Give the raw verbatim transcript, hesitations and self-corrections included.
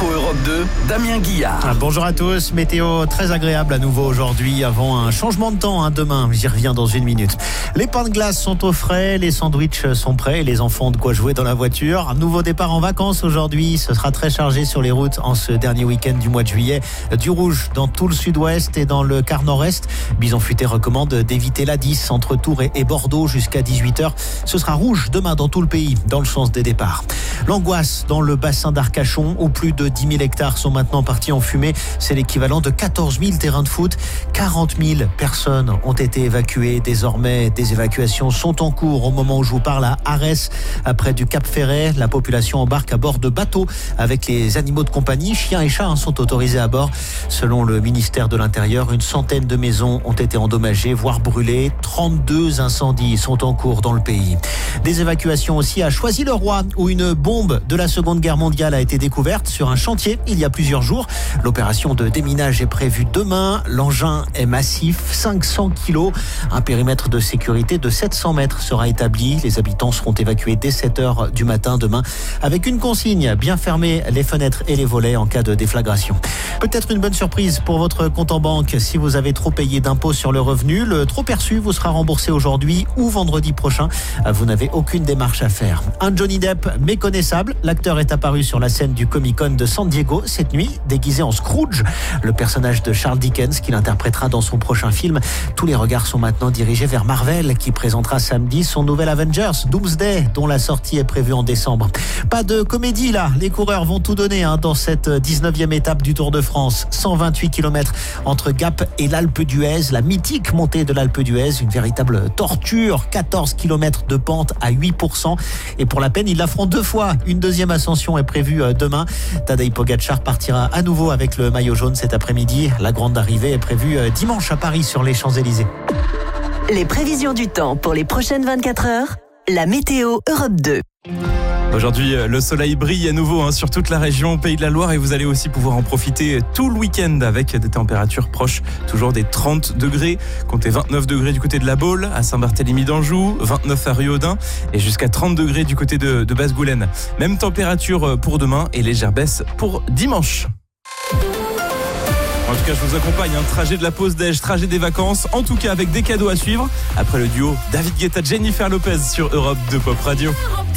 Info Europe deux, Damien Guillard. Ah, bonjour à tous, météo très agréable à nouveau aujourd'hui avant un changement de temps hein, demain, j'y reviens dans une minute. Les pains de glace sont au frais, les sandwichs sont prêts et les enfants ont de quoi jouer dans la voiture. Un nouveau départ en vacances aujourd'hui, ce sera très chargé sur les routes en ce dernier week-end du mois de juillet. Du rouge dans tout le sud-ouest et dans le quart nord-est. Bison Futé recommande d'éviter l'A dix entre Tours et Bordeaux jusqu'à dix-huit heures. Ce sera rouge demain dans tout le pays, dans le sens des départs. L'angoisse dans le bassin d'Arcachon où plus de dix mille hectares sont maintenant partis en fumée. C'est l'équivalent de quatorze mille terrains de foot. quarante mille personnes ont été évacuées. Désormais, des évacuations sont en cours au moment où je vous parle à Arès, près du Cap Ferret. La population embarque à bord de bateaux avec les animaux de compagnie. Chiens et chats sont autorisés à bord. Selon le ministère de l'Intérieur, une centaine de maisons ont été endommagées, voire brûlées. trente-deux incendies sont en cours dans le pays. Des évacuations aussi à Choisy-le-Roi où une bombe de la Seconde Guerre mondiale a été découverte sur un chantier il y a plusieurs jours. L'opération de déminage est prévue demain. L'engin est massif, cinq cents kilos. Un périmètre de sécurité de sept cents mètres sera établi. Les habitants seront évacués dès sept heures du matin demain avec une consigne, bien fermer les fenêtres et les volets en cas de déflagration. Peut-être une bonne surprise pour votre compte en banque si vous avez trop payé d'impôts sur le revenu. Le trop perçu vous sera remboursé aujourd'hui ou vendredi prochain. Vous n'avez aucune démarche à faire. Un Johnny Depp méconnaissable. L'acteur est apparu sur la scène du Comic-Con de San Diego cette nuit, déguisé en Scrooge, le personnage de Charles Dickens qu'il interprétera dans son prochain film. Tous les regards sont maintenant dirigés vers Marvel qui présentera samedi son nouvel Avengers, Doomsday, dont la sortie est prévue en décembre. Pas de comédie là, les coureurs vont tout donner hein, dans cette dix-neuvième étape du Tour de France. cent vingt-huit kilomètres entre Gap et l'Alpe d'Huez, la mythique montée de l'Alpe d'Huez, une véritable torture, quatorze kilomètres de pente à huit pour cent. Et pour la peine, il l'affronte deux fois. Une deuxième ascension est prévue demain. Tadej Pogacar partira à nouveau avec le maillot jaune cet après-midi. La grande arrivée est prévue dimanche à Paris sur les Champs-Élysées. Les prévisions du temps pour les prochaines vingt-quatre heures, la météo Europe deux. Aujourd'hui, le soleil brille à nouveau hein, sur toute la région Pays de la Loire et vous allez aussi pouvoir en profiter tout le week-end avec des températures proches toujours des trente degrés. Comptez vingt-neuf degrés du côté de la Baule, à Saint-Barthélemy d'Anjou, vingt-neuf à Riaudin et jusqu'à trente degrés du côté de, de Basse-Goulaine. Même température pour demain et légère baisse pour dimanche. En tout cas, je vous accompagne, un hein, trajet de la pause déj, trajet des vacances, en tout cas avec des cadeaux à suivre. Après le duo David Guetta, Jennifer Lopez sur Europe deux Pop Radio.